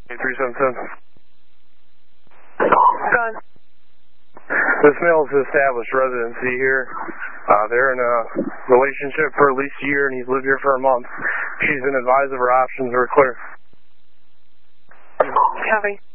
377. Go on. This male's established residency here. They're in a relationship for at least a year, and he's lived here for a month. She's been advised of her options. We're clear. Copy.